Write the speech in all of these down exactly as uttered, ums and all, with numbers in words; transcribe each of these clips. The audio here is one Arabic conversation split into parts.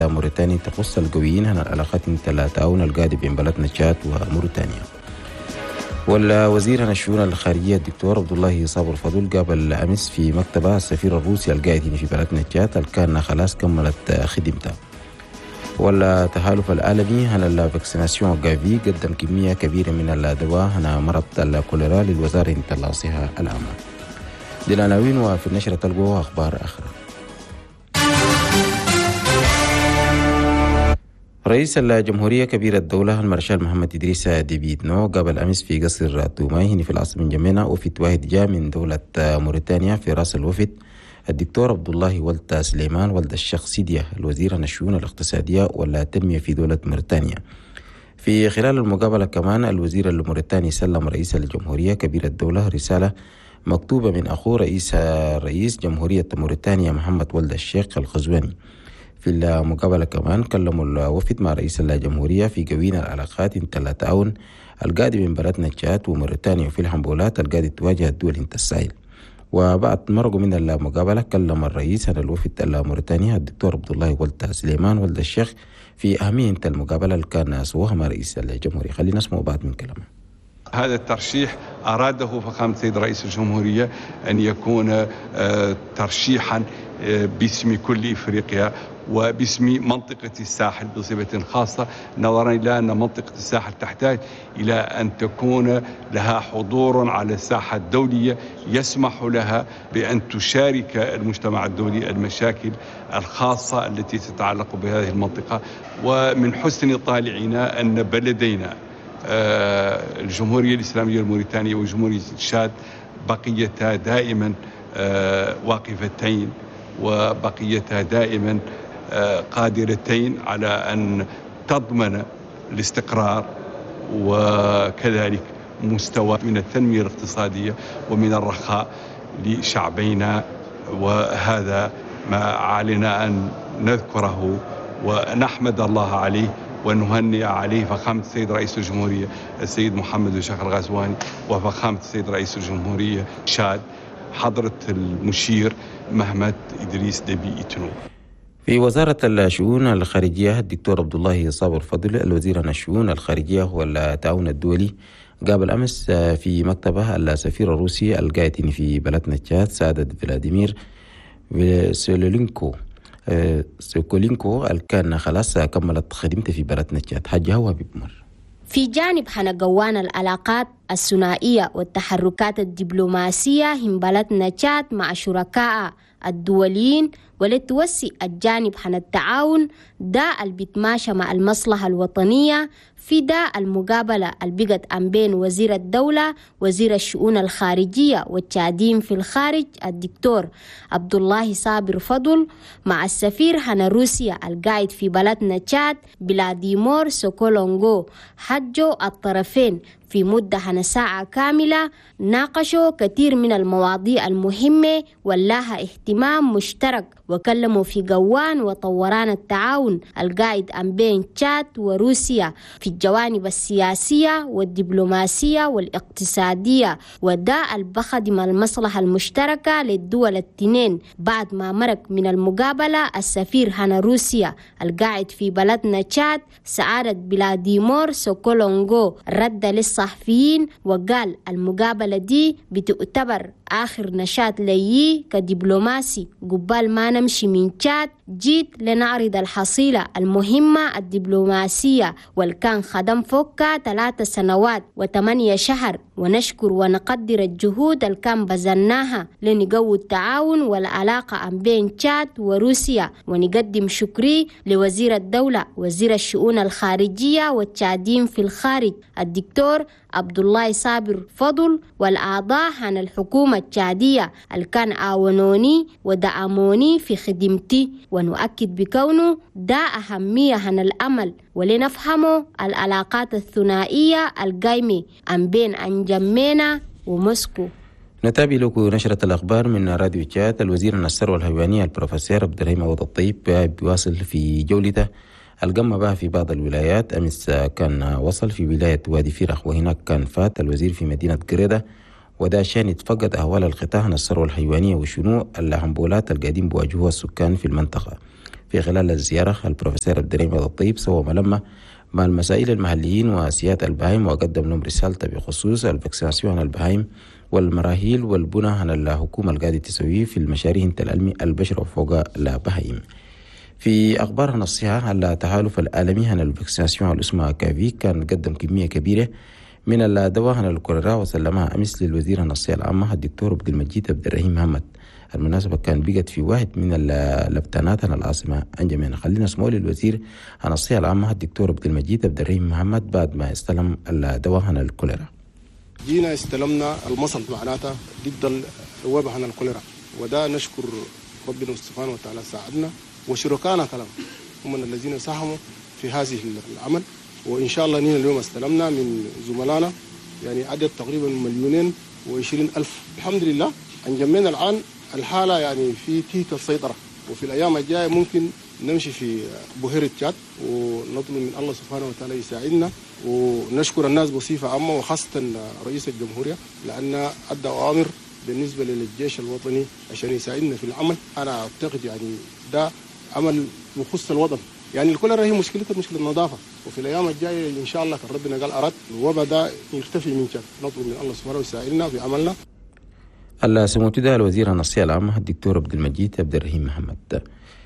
موريتانيا تقص القويين عن العلاقات التعاون القاعدة بين بلدنا تشاد وموريتانيا. والوزير عن الشؤون الخارجية الدكتور عبد الله صابر فضل قابل أمس في مكتبه السفير الروسي القاعد في بلدنا تشاد اللي كان خلاص كملت خدمته. والتحالف العالمي عن الفاكسيناسيون غافي قدم كمية كبيرة من الدواء عن مرض الكوليرا للوزارة الصحة العامة. دي العناوين، وفي النشرة تلقوا أخبار أخرى. رئيس الجمهورية كبير الدولة المارشال محمد إدريس ديبيتنو قابل أمس في قصر توماي في العاصمة جمينة وفد واحد جاء من دولة موريتانيا. في رأس الوفد الدكتور عبد الله ولد سليمان ولد الشيخ سيديا الوزير عن الشؤون الاقتصادية والتنمية في دولة موريتانيا. في خلال المقابلة كمان الوزير الموريتاني سلم رئيس الجمهورية كبير الدولة رسالة مكتوبة من أخوه رئيس رئيس جمهورية موريتانيا محمد ولد الشيخ الخزواني. في المقابلة كمان كلموا الوفد مع رئيس الجمهورية في قوين العلاقات التعاون القاعدة بين بلدنا تشاد وموريتانيا وفي الحنبولات القاعدة تواجه الدول الساحل. وبعد مرقوا من المقابلة كلم الرئيس عن الوفد الموريتاني الدكتور عبد الله ولد سليمان ولد الشيخ في أهمية المقابلة اللي كان سواها مع رئيس الجمهورية. خلينا نسمع بعض من كلامه. هذا الترشيح أراده فخامة السيد رئيس الجمهورية أن يكون ترشيحا باسم كل إفريقيا وباسم منطقة الساحل بصفة خاصة، نظرا إلى أن منطقة الساحل تحتاج إلى أن تكون لها حضور على الساحة الدولية يسمح لها بأن تشارك المجتمع الدولي المشاكل الخاصة التي تتعلق بهذه المنطقة. ومن حسن طالعنا أن بلدينا الجمهورية الإسلامية الموريتانية وجمهورية تشاد بقيتا دائما واقفتين وبقيتا دائما قادرتين على أن تضمن الاستقرار وكذلك مستوى من التنمية الاقتصادية ومن الرخاء لشعبينا. وهذا ما علينا أن نذكره ونحمد الله عليه ونهنئ عليه فخامة السيد رئيس الجمهورية السيد محمد الشيخ الغزواني وفخامة السيد رئيس الجمهورية تشاد حضرة المشير محمد إدريس ديبيتنو. في وزارة الشؤون الخارجية الدكتور عبد الله صابر فضل الوزير عن الشؤون الخارجية والتعاون الدولي قابل أمس في مكتبه السفير الروسي القاعد في بلدنا تشاد سعادة فلاديمير سولولينكو سوكولينكو اللي كان خلاص كملت خدمته في بلدنا تشاد. حاجة هو بمر. في جانب حنقوان العلاقات الثنائية والتحركات الدبلوماسية هم بلدنا تشاد مع شركاء الدوليين ولتوسي الجانب حن التعاون دا اللي بيتماشى مع المصلحة الوطنية. في دا المقابلة اللي بقت عن بين وزير الدولة وزير الشؤون الخارجية والتشادين في الخارج الدكتور عبد الله صابر فضل مع السفير حن روسيا القاعد في بلدنا تشاد بلاديمور سوكولونغو. حجوا الطرفين في مدة حن ساعة كاملة ناقشوا كثير من المواضيع المهمة ولها اهتمام مشترك، وكلموا في قوان وطوران التعاون القائد عن بين تشاد وروسيا في الجوانب السياسية والدبلوماسية والاقتصادية، وده البخدم المصلحة المشتركة للدول التنين. بعد ما مرق من المقابلة السفير هنا روسيا القاعد في بلدنا تشاد سعادة بلاديمور سوكولونغو رد للصحفيين وقال المقابلة دي بتعتبر آخر نشاط لي كدبلوماسي قبال ما نمشي من تشاد. جيت لنعرض الحصيلة المهمة الدبلوماسية والكان خدم فوقها ثلاثة سنوات وثمانية شهر، ونشكر ونقدر الجهود الكان بذلناها لنقوي التعاون والعلاقة عن بين تشاد وروسيا. ونقدم شكري لوزير الدولة وزير الشؤون الخارجية والتشادين في الخارج الدكتور عبد الله صابر فضل والأعضاء عن الحكومة التشادية الكان آونوني ودعموني في خدمتي، ونؤكد بكونه ده أهمية عن الأمل ولنفهمه العلاقات الثنائية القايمة عن بين أنجمينا وموسكو. نتابع لكم نشرة الأخبار من راديو تشاد. الوزير عن الثروة الحيوانية البروفيسور عبد الرحيم عوض الطيب بيواصل في جولته القمة بها في بعض الولايات. أمس كان وصل في ولاية وادي فيرخ، وهناك كان فات الوزير في مدينة قريدة، وده عشان يتفقد أهوال القطاع عن الثروة الحيوانية وشنو الحنبولات القاعدين بواجهوها السكان في المنطقة. في خلال الزيارة البروفيسور عبد الرحيم الطيب سوى ملمة مع المسائل المحليين وسيادة البهايم وقدم لهم رسالته بخصوص الفاكسيناسيون عن البهايم والمراحل والبنى عن الحكومة القاعدة تسويه في المشاريع العلمي البشر وفوق البهايم. في أخبار الصحة التحالف العالمي عن الفاكسيناسيون الاسمها كافي كان قدم كمية كبيرة من الدواء عن الكوليرا وسلمها أمس للوزير النصيحة العامة الدكتور عبد المجيد عبد الرحيم محمد. المناسبة كان بقت في واحد من اللبتانات عن العاصمة أنجمين. خلينا نسمع للوزير النصيحة العامة الدكتور عبد المجيد عبد الرحيم محمد بعد ما استلم الدواء عن الكوليرا. جينا استلمنا المصل معناتها ضد الوباء عن الكوليرا، وده نشكر ربنا سبحانه وتعالى ساعدنا وشركائنا كلام هم الذين ساهموا في هذه العمل. وإن شاء الله نحن اليوم استلمنا من زملائنا يعني عدد تقريبا مليونين وعشرين ألف. الحمد لله أنجمنا الآن الحالة يعني في تيك السيطرة، وفي الأيام الجاية ممكن نمشي في بحيرة تشاد ونطلب من الله سبحانه وتعالى يساعدنا. ونشكر الناس بصفة عامة وخاصة رئيس الجمهورية لأن أدى أوامر بالنسبة للجيش الوطني عشان يساعدنا في العمل. أنا أعتقد يعني ده عمل يخص الوطن. يعني الكوليرا هي مشكلتها مشكلة النظافة، وفي الأيام الجاية إن شاء الله كان ربنا قال أراد الوباء ده يختفي من تشاد. نطلب من الله سبحانه ويساعدنا في عملنا. الله سمعت ده الوزير النصيحة العامة الدكتور عبد المجيد عبد الرحيم محمد.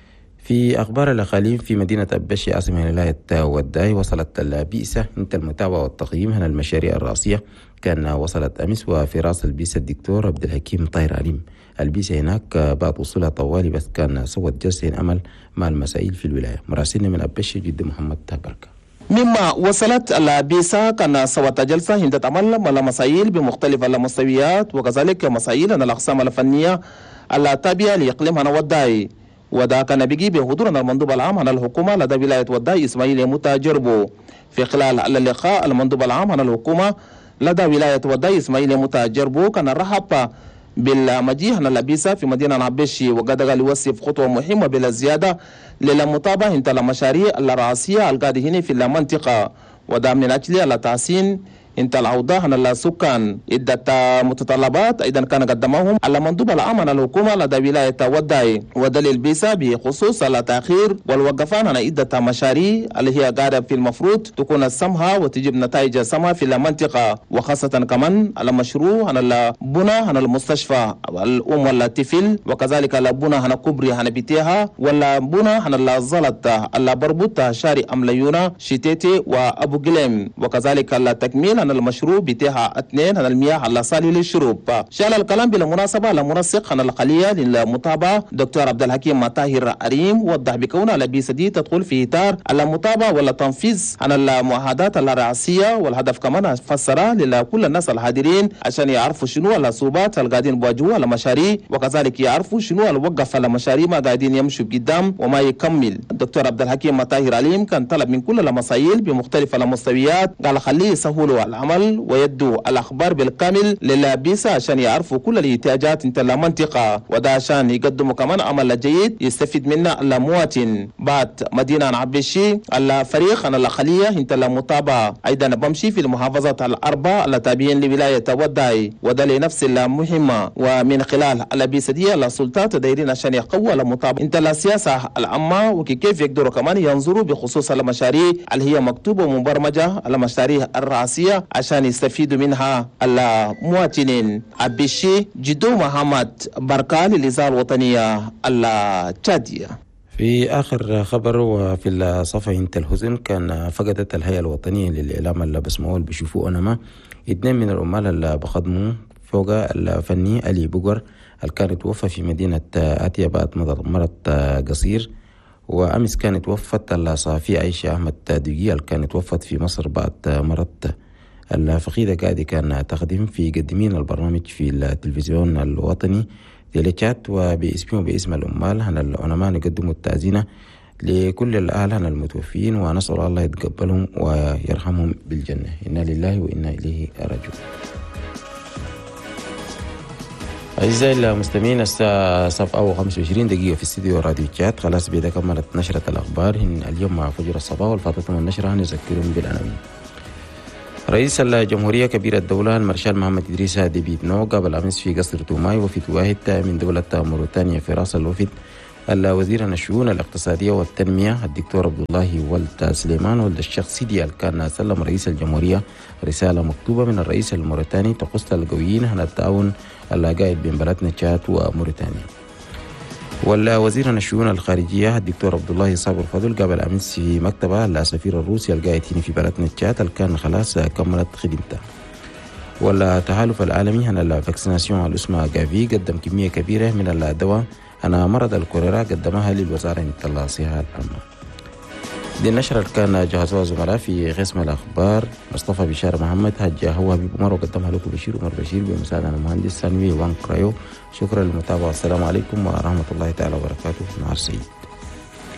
في أخبار الأقاليم في مدينة أبشي عاصمة ولاية وداي وصلت البئسة انت المتابعة والتقييم عن المشاريع الراسية كان وصلت أمس وفي راس البئسة الدكتور عبد الحكيم طاهر عليم. البئسة هناك بعد وصولها طوالي بس كان سوت جلسة أمل مع المسائل في الولاية. مراسلنا من أبشي جد محمد بركة. مما وصلت البيسا كان سوت جلسة هند تعمل مع مسائل بمختلف المستويات وكذلك مسائل عن الأقسام الفنية التابعة لإقليمنا وداي، وده كان بيجي بحضور المندوب العام عن الحكومة لدى ولاية وداي إسماعيل متجربو. في خلال اللقاء المندوب العام عن الحكومة لدى ولاية وداي إسماعيل متجربو كان رحب بالمجيء عن البيسا في مدينة عبشي، وقد قال يوصف خطوة مهمة بلا زيادة للمتابعة انت المشاريع الرئاسية القاعدة هنا في المنطقة، وده من أجل التحسين انت الأوضاع عن السكان. عدة متطلبات أيضا كان قدمهم المندوب العام عن الحكومة لدى ولاية وداي، ودليل بيسا بخصوص التأخير والوقفان عن عدة مشاريع اللي هي قاعدة في المفروض تكون سمها وتجيب نتائج سمها في المنطقة، وخاصة كمان المشروع عن البنى عن المستشفى الأم والطفل، وكذلك البنى عن كبري عن بيتها، والبنى عن الزلط اللي بربط شارع أمليونا شتيتي وأبو قليم، وكذلك التكميل عن المشروع بتاعها اثنين عن المياه الصالحة للشرب. شال الكلام بالمناسبة المنسق عن القلية للمتابعة دكتور عبد الحكيم طاهر عليم وضح بكون البيسة دي تدخل في إطار المتابعة والتنفيذ عن المعاهدات الرئاسية، والهدف كمان فسره لكل الناس الحاضرين عشان يعرفوا شنو الصعوبات القاعدين بواجهوها المشاريع، وكذلك يعرفوا شنو الوقف المشاريع ما قاعدين يمشوا قدام وما يكمل. الدكتور عبد الحكيم طاهر عليم كان طلب من كل المسائل بمختلف المستويات قال خليه يسهلوا العمل ويدوا الأخبار بالكامل للبيسة عشان يعرفوا كل الاحتياجات انت المنطقة، وده عشان يقدموا كمان عمل جيد يستفيد منه المواطن. بعد مدينة عبشي الفريق عن الأقلية انت المتابعة أيضا بمشي في المحافظات الأربعة التابعين لولاية وداي، وده لنفس المهمة، ومن خلال البيسة دي السلطات دايرين عشان يقوى المتابعة انت السياسة العامة وكيف يقدروا كمان ينظروا بخصوص المشاريع اللي هي مكتوبة ومبرمجة المشاريع الرئاسية عشان يستفيدوا منها المواطنين. عبشي جدو محمد بركة للإذاعة الوطنية التشادية. في آخر خبر وفي الصفحة انت الحزن كان فقدت الهيئة الوطنية للإعلام اللي بسموه اللي بيشوفوه أنما اثنين من العمال اللي بخدموا فوق الفني علي بقر اللي كانت توفى في مدينة آتيا بعد مرض قصير، وأمس كانت وفت الصحفية عائشة أحمد دقيقة اللي كانت وفت في مصر بعد مرض. الفقيدة قاعدة كان تخدم في قدمين البرنامج في التلفزيون الوطني تيليتشات، وباسمه باسم الأمال عن العلماء يقدموا التعزية لكل الأهل عن المتوفين، ونسأل الله يتقبلهم ويرحمهم بالجنة. إنا لله وإنا إليه راجعون. أعزائي المستمعين الساعة سبعة وخمسة وعشرين دقيقة في استديو راديو تشات. خلاص بيدا كملت نشرة الأخبار اليوم مع فجر الصباح، والفاتتم النشرة نذكرهم بالعناوين. رئيس الجمهورية كبير الدولة المارشال محمد إدريس ديبيت نو قابل أمس في قصر توماي وفد واحد من دولة موريتانيا في راس الوفد وزير الشؤون الاقتصادية والتنمية الدكتور عبد الله ولد سليمان ولد الشيخ سيدي كان سلم رئيس الجمهورية رسالة مكتوبة من الرئيس الموريتاني تخص القويين عن التعاون القائد بين بلدنا تشاد وموريتانيا. والوزير الشؤون الخارجية الدكتور عبد الله صابر فضل قابل أمس في مكتبه السفير الروسي القائد هنا في بلدنا تشاد اللي كان خلاص كملت خدمته. والتحالف العالمي عن الفاكسيناسيون على اسمها جافي قدم كمية كبيرة من الدواء أنا مرض الكوليرا قدمها للوزارة المتطلعة الصحة العامة. دي النشرة كان جهزوها زملاء في قسم الأخبار مصطفى بشار محمد هجا هو حبيب عمر وقدمها لكم بشير عمر بشير بمساعدة المهندس سانوي وان كرايو. شكرا للمتابعة والسلام عليكم ورحمة الله تعالى وبركاته. مع السلامة.